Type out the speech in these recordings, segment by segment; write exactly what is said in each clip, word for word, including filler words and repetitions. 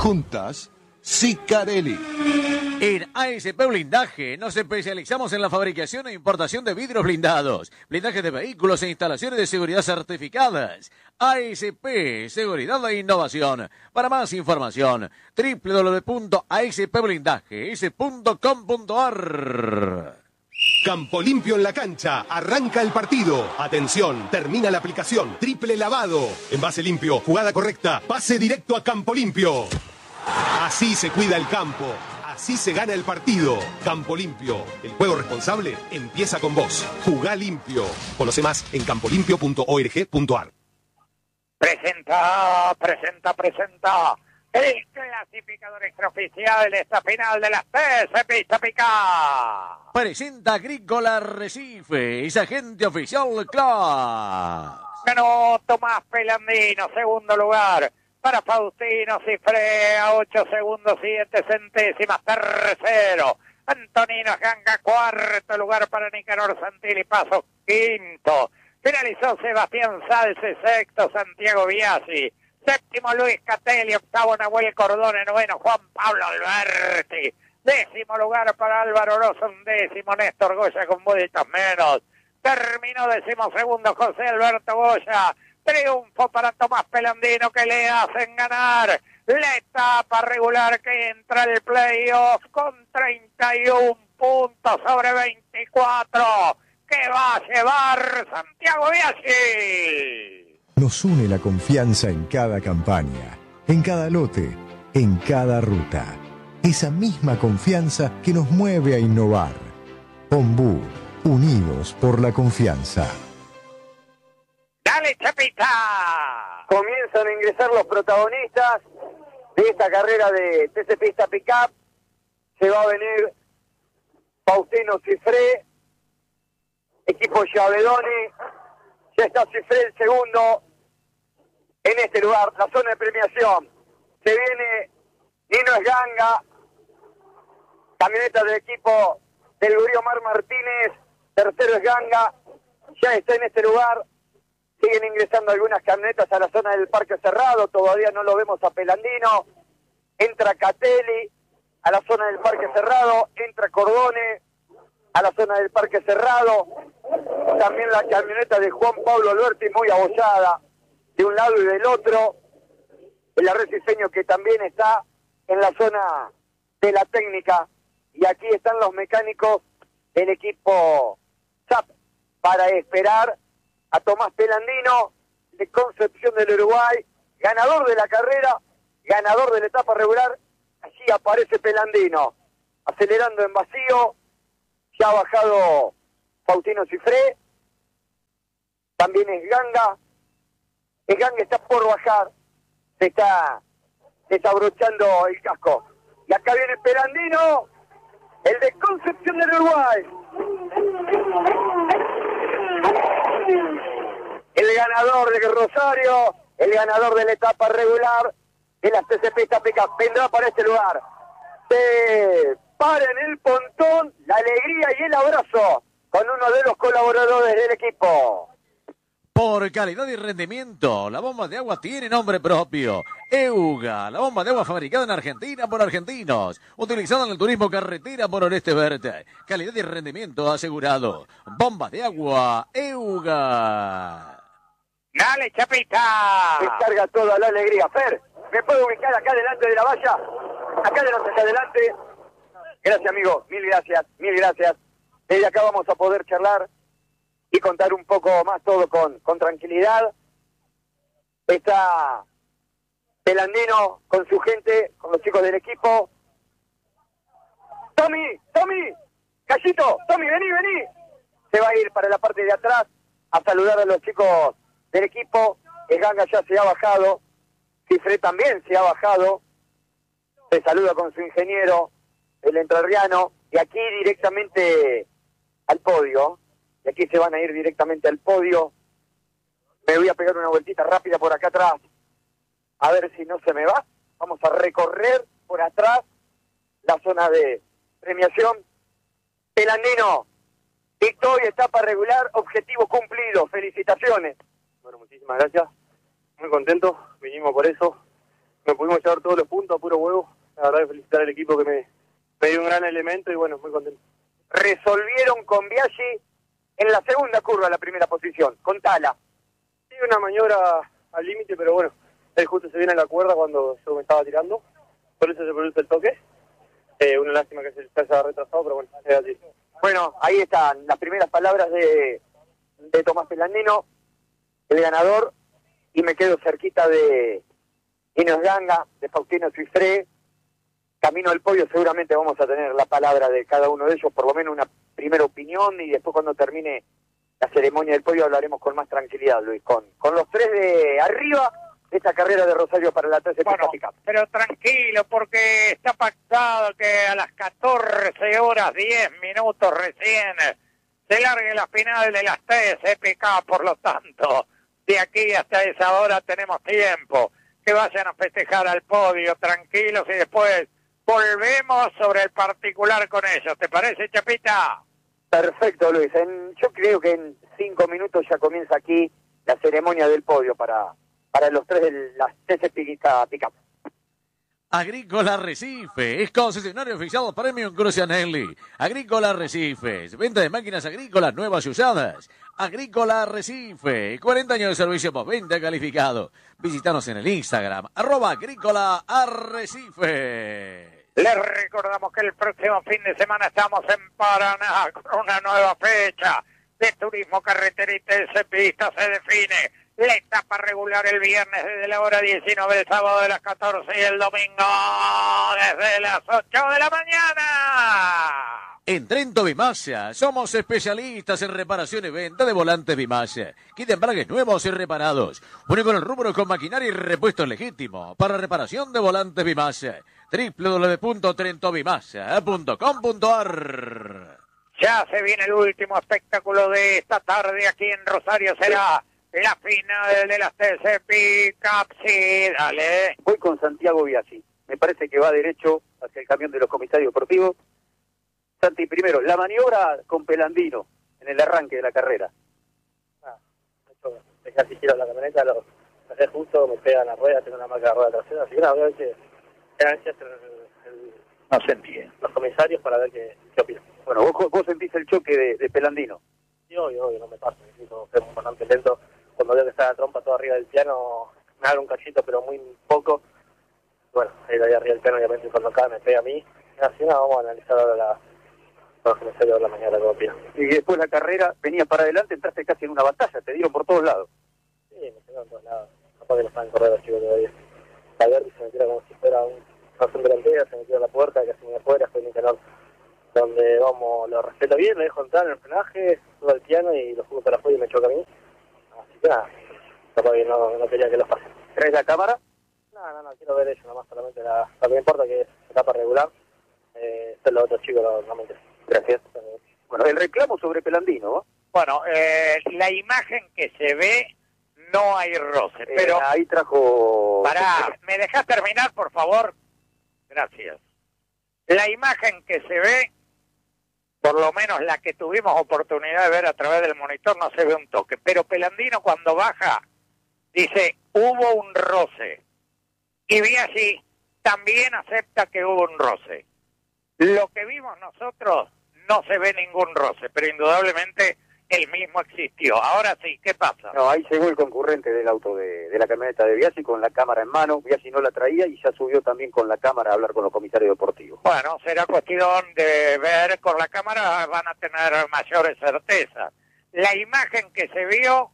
Juntas, Sicarelli. En A S P Blindaje nos especializamos en la fabricación e importación de vidrios blindados, blindaje de vehículos e instalaciones de seguridad certificadas. A S P, Seguridad e Innovación. Para más información, doble u doble u doble u punto a s p blindaje punto com punto a r. Campo Limpio en la cancha. Arranca el partido. Atención, termina la aplicación. Triple lavado. Envase limpio, jugada correcta. Pase directo a Campo Limpio. Así se cuida el campo. Así se gana el partido. Campo Limpio. El juego responsable empieza con vos. Jugá limpio. Conoce más en campo limpio punto org punto a r. Presenta, presenta, presenta el clasificador extraoficial de esta final de las T C Pista Picá. Presenta Agrícola Recife, es agente oficial Class. Ganó Tomás Pelandino, segundo lugar. Para Faustino Cifré, a ocho segundos, siete centésimas. Tercero, Antonino Ganga, cuarto lugar para Nicanor Santilli, Paso, quinto. Finalizó Sebastián Salce, sexto Santiago Biasi, séptimo Luis Catelli, octavo Nahuel Cordone, noveno Juan Pablo Alberti, décimo lugar para Álvaro Rosso, décimo Néstor Goya con vueltas menos. Terminó décimo segundo José Alberto Goya. Triunfo para Tomás Pelandino, que le hacen ganar la etapa regular, que entra el playoff con treinta y un puntos sobre veinticuatro. Que va a llevar Santiago Biasi. Nos une la confianza en cada campaña, en cada lote, en cada ruta. Esa misma confianza que nos mueve a innovar. Ombú, unidos por la confianza. ¡Dale, Chapita! Comienzan a ingresar los protagonistas de esta carrera de T C Pista Pickup. Se va a venir Faustino Cifré, equipo Llavedoni. Ya está Cifré el segundo en este lugar, la zona de premiación. Se viene Nino Esganga, camioneta del equipo del Gurí Omar Martínez. Tercero Esganga, ya está en este lugar. Siguen ingresando algunas camionetas a la zona del Parque Cerrado, todavía no lo vemos a Pelandino. Entra Catelli a la zona del Parque Cerrado, entra Cordone a la zona del Parque Cerrado. También la camioneta de Juan Pablo Alberti, muy abollada de un lado y del otro. El arrecife que también está en la zona de la técnica. Y aquí están los mecánicos del equipo S A P para esperar a Tomás Pelandino, de Concepción del Uruguay, ganador de la carrera, ganador de la etapa regular. Allí aparece Pelandino, acelerando en vacío. Ya ha bajado Faustino Cifré, también es Ganga. Es Ganga, está por bajar, se está desabrochando el casco. Y acá viene Pelandino, el de Concepción del Uruguay. El ganador de Rosario, el ganador de la etapa regular de las T C P Pista Pickup, vendrá para este lugar. Se para en el pontón, la alegría y el abrazo con uno de los colaboradores del equipo. Por calidad y rendimiento, la bomba de agua tiene nombre propio. EUGA, la bomba de agua fabricada en Argentina por argentinos, utilizada en el turismo carretera por Oreste Verde. Calidad y rendimiento asegurado. Bomba de agua EUGA. ¡Dale, Chapita! Descarga toda la alegría. Fer, ¿me puedo ubicar acá delante de la valla? Acá delante, acá adelante. Gracias, amigo. Mil gracias, mil gracias. Desde acá vamos a poder charlar y contar un poco más todo con, con tranquilidad. Está Pelandino con su gente, con los chicos del equipo. Tommy, Tommy, Callito, Tommy, vení, vení. Se va a ir para la parte de atrás a saludar a los chicos del equipo. El Ganga ya se ha bajado, Cifré también se ha bajado. Se saluda con su ingeniero, el entrerriano, y aquí directamente al podio. Y aquí se van a ir directamente al podio. Me voy a pegar una vueltita rápida por acá atrás, a ver si no se me va. Vamos a recorrer por atrás la zona de premiación. Pelandino, victoria, etapa regular, objetivo cumplido. Felicitaciones. Bueno, muchísimas gracias. Muy contento, vinimos por eso. nos pudimos llevar todos los puntos a puro huevo. La verdad que felicitar al equipo que me, me dio un gran elemento y bueno, muy contento. Resolvieron con Biaggi en la segunda curva la primera posición, con Tala. Sí, una maniobra al límite, pero bueno, él justo se viene a la cuerda cuando yo me estaba tirando, por eso se produce el toque. Eh, una lástima que se haya retrasado, pero bueno, es así. Bueno, ahí están las primeras palabras de, de Tomás Pelandino, el ganador, y me quedo cerquita de Inos Ganga, de Faustino Cifré. Camino al podio seguramente vamos a tener la palabra de cada uno de ellos, por lo menos una primera opinión, y después cuando termine la ceremonia del podio hablaremos con más tranquilidad, Luis, con, con los tres de arriba de esta carrera de Rosario para la trece Bueno, Pista Pick Up. pero tranquilo, porque está pactado que a las catorce horas diez minutos recién se largue la final de las T C Pick Up, por lo tanto, de aquí hasta esa hora tenemos tiempo. Que vayan a festejar al podio, tranquilos, y después volvemos sobre el particular con ellos. ¿Te parece, Chapita? Perfecto, Luis. En, yo creo que en cinco minutos ya comienza aquí la ceremonia del podio para, para los tres de las T C Pista Pick Up. Agrícola Arrecife es concesionario oficial Premium Crucianelli. Agrícola Arrecifes, venta de máquinas agrícolas nuevas y usadas. Agrícola Arrecife, cuarenta años de servicio postventa calificado. Visítanos en el Instagram, arroba Agrícola Arrecife. Les recordamos que el próximo fin de semana estamos en Paraná con una nueva fecha de turismo carretera y T C Pista. Se define la etapa regular el viernes desde la hora diecinueve, el sábado de las catorce y el domingo desde las ocho de la mañana. En Trento Bimasa somos especialistas en reparación y venta de volantes Bimasa. Kit de embragues nuevos y reparados. Único en el rubro con maquinaria y repuestos legítimos para reparación de volantes Bimasa. doble u doble u doble u punto trento bimasa punto com punto a r. Ya se viene el último espectáculo de esta tarde aquí en Rosario. Será la final de las T C Pick Up. Sí, dale. Voy con Santiago Biaggi. Me parece que va derecho hacia el camión de los comisarios deportivos. Santi, primero, la maniobra con Pelandino en el arranque de la carrera. Ah, yo casi giro la camioneta, lo hacer justo, me pegan la rueda, tengo una marca de rueda trasera, así que nada, voy a ver qué ansias el, el, No se entiende. los comisarios para ver qué, qué opinan. Bueno, vos, vos sentís el choque de, de Pelandino. Sí, obvio, obvio, no me pasa, necesito ser bastante lento. Cuando veo que está la trompa todo arriba del piano, me abre un cachito, pero muy poco. Bueno, ahí de ahí arriba del piano, obviamente, cuando cae me pega a mí. Así nada, vamos a analizar ahora la... los comisarios de la mañana, ¿qué opinan? Y después la carrera venía para adelante, entraste casi en una batalla, te dieron por todos lados. Sí, me quedaron todos lados. Capaz que no saben correr los chicos todavía. Alberti se me tira como si fuera un razón delantera, se me tira a la puerta, casi me afuera, estoy en el canal donde vamos, lo respeto bien, lo dejo entrar en el frenaje, subo al piano y lo jugo para afuera y me choca a mí. Así que nada, capaz que no, no quería que lo pase. ¿Traes la cámara? No, no, no, quiero ver eso, nada más solamente la... Lo que me importa que es etapa regular, eh, ser los otros chicos no, no me interesa. Gracias. Bueno, el reclamo sobre Pelandino, ¿no? Bueno, eh, la imagen que se ve, no hay roce, Eh, pero... ahí trajo... Pará, ¿me dejás terminar, por favor? Gracias. La imagen que se ve, por lo menos la que tuvimos oportunidad de ver a través del monitor, no se ve un toque. Pero Pelandino cuando baja, dice, hubo un roce. Y Biaggi también acepta que hubo un roce. Lo que vimos nosotros, no se ve ningún roce, pero indudablemente el mismo existió. Ahora sí, ¿qué pasa? No, ahí llegó el concurrente del auto de, de la camioneta de Biaggi con la cámara en mano. Biaggi no la traía y ya subió también con la cámara a hablar con los comisarios deportivos. Bueno, será cuestión de ver con la cámara, van a tener mayores certezas. La imagen que se vio,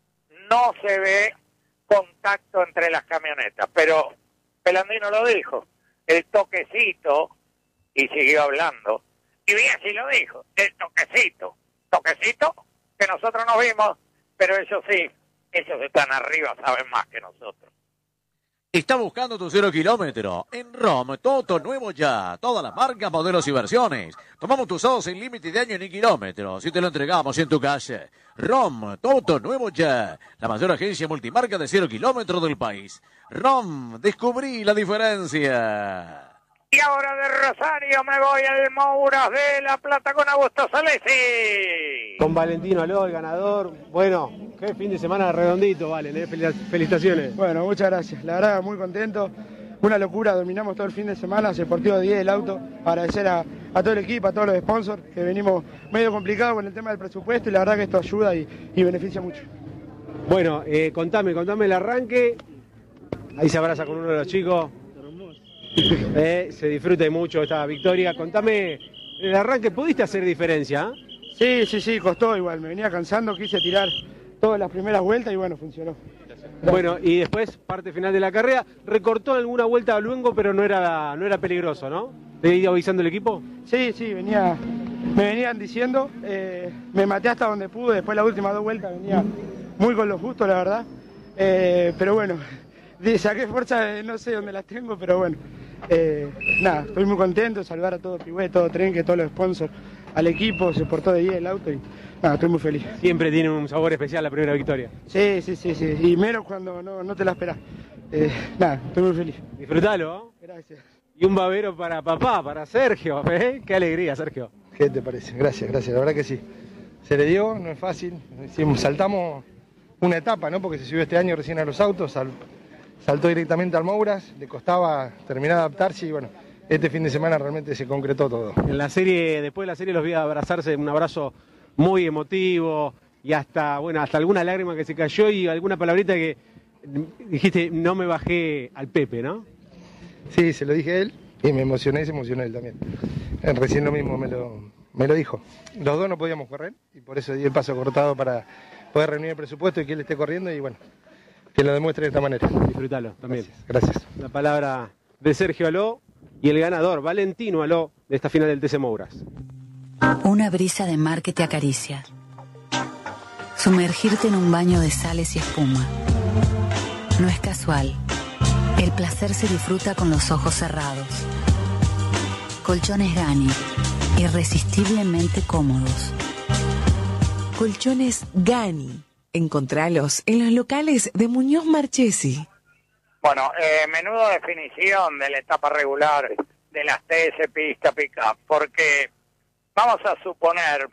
no se ve contacto entre las camionetas, pero Pelandino lo dijo, el toquecito, y siguió hablando, y Biaggi lo dijo, el toquecito, toquecito que nosotros no vimos, pero ellos sí, ellos están arriba, saben más que nosotros. Está buscando tu cero kilómetro. En ROM, todo nuevo ya. Todas las marcas, modelos y versiones. Tomamos tus usados sin límite de año ni kilómetros y te lo entregamos en tu casa. ROM, todo nuevo ya. La mayor agencia multimarca de cero kilómetros del país. ROM, descubrí la diferencia. Y ahora de Rosario me voy al Mouras de La Plata con Augusto Salesi. Con Valentino Aló, el ganador. Bueno, qué fin de semana redondito, Valen, ¿eh? Felicitaciones. Bueno, muchas gracias. La verdad, muy contento. una locura, dominamos todo el fin de semana, se partió diez el auto, agradecer a, a todo el equipo, a todos los sponsors, que venimos medio complicados con el tema del presupuesto y la verdad que esto ayuda y, y beneficia mucho. Bueno, eh, contame, contame el arranque, ahí se abraza con uno de los chicos, eh, se disfruta mucho esta victoria, contame el arranque, ¿pudiste hacer diferencia? Sí, sí, sí, costó igual, me venía cansando, quise tirar todas las primeras vueltas y bueno, funcionó. Gracias. Bueno, y después, parte final de la carrera, recortó alguna vuelta a luengo, pero no era, no era peligroso, ¿no? ¿Te iba avisando el equipo? Sí, sí, venía, me venían diciendo, eh, me maté hasta donde pude, después las últimas dos vueltas venía muy con lo justo, la verdad. Eh, pero bueno, saqué fuerza, no sé dónde las tengo, pero bueno. Eh, nada, estoy muy contento, saludar a todo Pigüé, todo Trenque, todos los sponsors, al equipo, se portó de diez el auto y nada, estoy muy feliz. Siempre tiene un sabor especial la primera victoria. Sí, sí, sí, sí, y menos cuando no, no te la esperás. Eh, nada, estoy muy feliz. Disfrutalo. Gracias. Y un babero para papá, para Sergio, ¿eh? Qué alegría, Sergio. ¿Qué te parece? Gracias, gracias, la verdad que sí. Se le dio, no es fácil, saltamos una etapa, ¿no? Porque se subió este año recién a los autos, sal, saltó directamente al Mouras, le costaba terminar de adaptarse y bueno, este fin de semana realmente se concretó todo. En la serie, después de la serie los vi abrazarse, un abrazo muy emotivo y hasta, bueno, hasta alguna lágrima que se cayó y alguna palabrita que dijiste, no me bajé al Pepe, ¿no? Sí, se lo dije a él y me emocioné y se emocionó él también. Eh, recién lo mismo me lo, me lo dijo. Los dos no podíamos correr y por eso di el paso cortado para poder reunir el presupuesto y que él esté corriendo y bueno, que lo demuestre de esta manera. Disfrutalo también. Gracias. Gracias. La palabra de Sergio Aló y el ganador, Valentino Aló, de esta final del T C Mouras. Una brisa de mar que te acaricia. Sumergirte en un baño de sales y espuma. No es casual. El placer se disfruta con los ojos cerrados. Colchones Gani, irresistiblemente cómodos. Colchones Gani. Encontralos en los locales de Muñoz Marchesi. Bueno, eh, menudo definición de la etapa regular de las T S Pista Pickup, porque vamos a suponer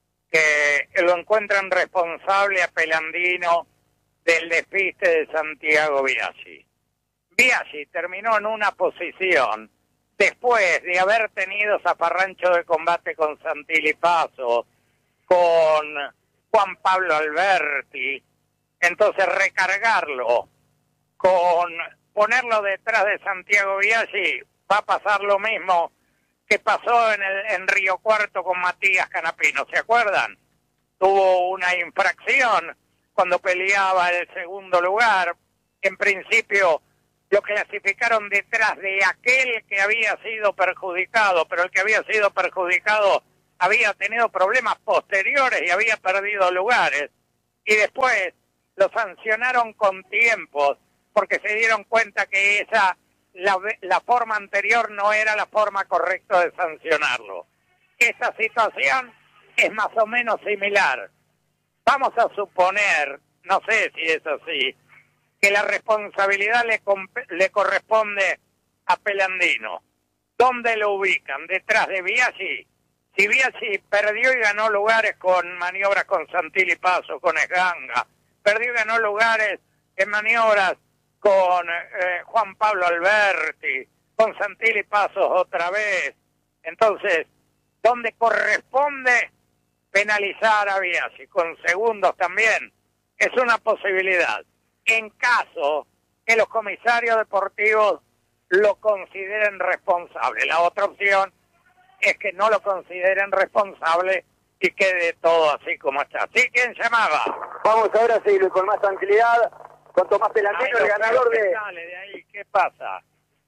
que lo encuentran responsable a Pelandino del despiste de Santiago Biaggi. Biaggi terminó en una posición después de haber tenido zafarrancho de combate con Santilli Paso, con Juan Pablo Alberti, entonces recargarlo con ponerlo detrás de Santiago Biaggi va a pasar lo mismo que pasó en el en Río Cuarto con Matías Canapino, ¿se acuerdan? Tuvo una infracción cuando peleaba el segundo lugar, en principio lo clasificaron detrás de aquel que había sido perjudicado, pero el que había sido perjudicado había tenido problemas posteriores y había perdido lugares, y después lo sancionaron con tiempos, porque se dieron cuenta que esa la, la forma anterior no era la forma correcta de sancionarlo. Esa situación es más o menos similar. Vamos a suponer, no sé si es así, que la responsabilidad le, le corresponde a Pelandino. ¿Dónde lo ubican? ¿Detrás de Biaggi? Si Biaggi perdió y ganó lugares con maniobras con Santilli Paso, con Esganga, perdió y ganó lugares en maniobras con eh, Juan Pablo Alberti, con Santilli Pasos otra vez. Entonces, ¿dónde corresponde penalizar a Biaggi? Con segundos también. Es una posibilidad. En caso que los comisarios deportivos lo consideren responsable. La otra opción es que no lo consideren responsable y quede todo así como está. ¿Sí? ¿Quién llamaba? Vamos ahora a seguir con más tranquilidad, con Tomás Pelandino, el ganador de... Sale de ahí. ¿Qué pasa?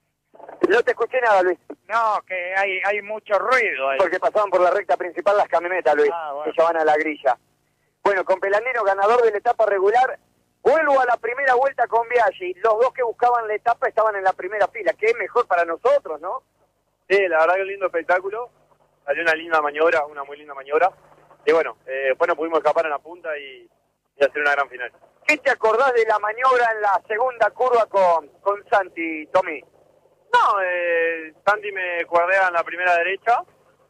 No te escuché nada, Luis. No, que hay hay mucho ruido ahí. Porque pasaban por la recta principal las camionetas, Luis, ah, bueno. que ya van a la grilla. Bueno, con Pelandino, ganador de la etapa regular, vuelvo a la primera vuelta con Biaggi. Los dos que buscaban la etapa estaban en la primera fila, que es mejor para nosotros, ¿no? Sí, la verdad que un lindo espectáculo. Salió una linda maniobra, una muy linda maniobra. Y bueno, eh, después nos pudimos escapar en la punta y, y hacer una gran final. ¿Qué te acordás de la maniobra en la segunda curva con, con Santi, Tommy? No, eh, Santi me cuerdea en la primera derecha.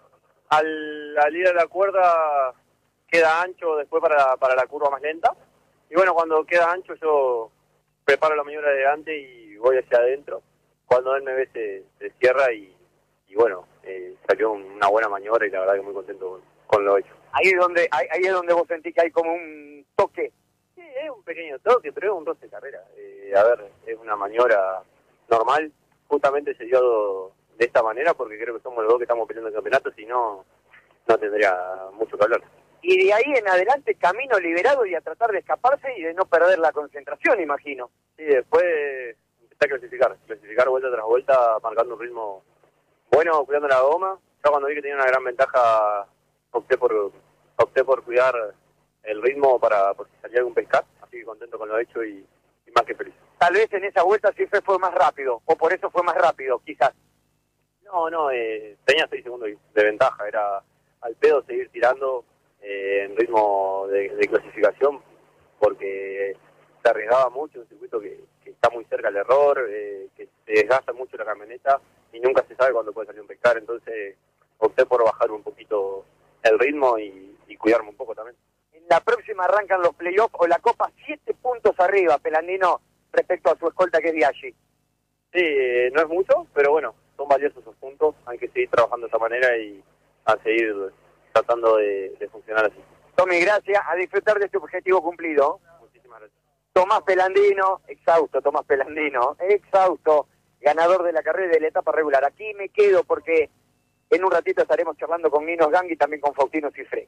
Al, al ir a la cuerda queda ancho después para, para la curva más lenta. Y bueno, cuando queda ancho yo preparo la maniobra de delante y voy hacia adentro. cuando él me ve se, se cierra y, y bueno, eh, salió una buena maniobra y la verdad que muy contento con, con lo hecho. Ahí es donde ahí, ahí es donde vos sentís que hay como un toque. Sí, es un pequeño toque, pero es un roce de carrera. Eh, a ver, es una maniobra normal. Justamente se dio de esta manera porque creo que somos los dos que estamos peleando el campeonato, si no, no tendría mucho que hablar. Y de ahí en adelante camino liberado y a tratar de escaparse y de no perder la concentración, imagino. Sí, después empecé a clasificar, clasificar vuelta tras vuelta, marcando un ritmo bueno, cuidando la goma. Yo cuando vi que tenía una gran ventaja, opté por opté por cuidar el ritmo para por si salía algún pescar, así que contento con lo hecho y, y más que feliz. Tal vez en esa vuelta sí fue, fue más rápido, o por eso fue más rápido, quizás. No, no, eh, tenía seis segundos de ventaja, era al pedo seguir tirando eh, en ritmo de, de clasificación, porque se arriesgaba mucho, un circuito que, que está muy cerca del error, eh, que se desgasta mucho la camioneta y nunca se sabe cuándo puede salir un pescar, entonces opté por bajar un poquito el ritmo y, y cuidarme un poco también. En la próxima arrancan los playoffs o la Copa siete puntos arriba, Pelandino, respecto a su escolta que es Biaggi. Sí, eh, no es mucho, pero bueno, son valiosos esos puntos, hay que seguir trabajando de esa manera y a seguir tratando de, de funcionar así. Tommy, gracias, a disfrutar de este objetivo cumplido. Muchísimas gracias. Tomás Pelandino, exhausto, Tomás Pelandino, exhausto, ganador de la carrera de la etapa regular. Aquí me quedo porque en un ratito estaremos charlando con Nino Gang y también con Faustino Cifré.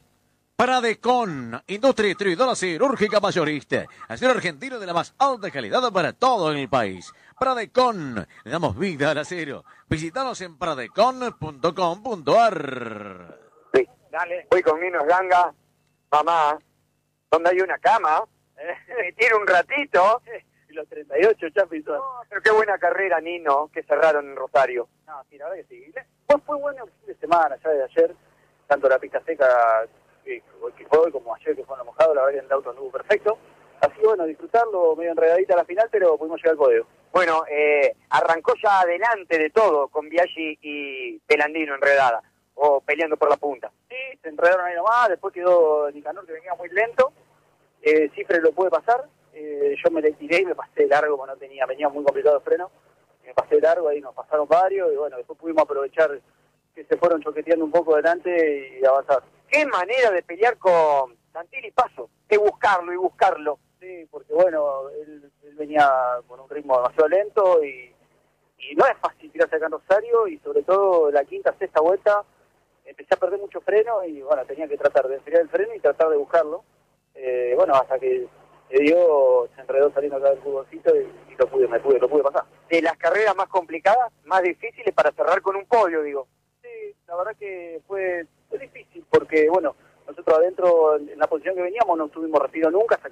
Pradecon, industria distribuidora cirúrgica mayorista, acero argentino de la más alta calidad para todo el país. Pradecon, le damos vida al acero. Visítanos en pradecon punto com punto a r. Sí, dale. Voy con Nino Ganga, mamá, donde hay una cama, me tiro un ratito. Y los treinta y ocho chapis. No, pero qué buena carrera, Nino, que cerraron en Rosario. No, sí, la verdad que sí. Fue, fue bueno el fin de semana, ya de ayer, tanto la pista seca que, que fue hoy como ayer que fue en lo mojado, la verdad que en el auto anduvo perfecto. Así que bueno, disfrutarlo, medio enredadita a la final, pero pudimos llegar al podio. Bueno, eh, arrancó ya adelante de todo con Biaggi y Pelandino enredada, o peleando por la punta. Sí, se enredaron ahí nomás, después quedó Nicanor que venía muy lento, eh, Cifre lo pude pasar, eh, yo me le tiré y me pasé largo, porque no tenía, venía muy complicado el freno, me pasé largo, ahí nos pasaron varios, y bueno, después pudimos aprovechar que se fueron choqueteando un poco delante y avanzar. Qué manera de pelear con Santilli Paso, de buscarlo y buscarlo. Sí, porque bueno, él, él venía con un ritmo demasiado lento y, y no es fácil tirarse acá en Rosario y sobre todo la quinta, sexta vuelta empecé a perder mucho freno y bueno, tenía que tratar de enfriar el freno y tratar de buscarlo. Eh, bueno, hasta que se dio, se enredó saliendo acá del fútbolcito y, y lo pude, me pude, lo pude pasar. De las carreras más complicadas, más difíciles para cerrar con un podio, digo. Sí, la verdad que fue, fue difícil porque bueno, nosotros adentro en la posición que veníamos no tuvimos respiro nunca,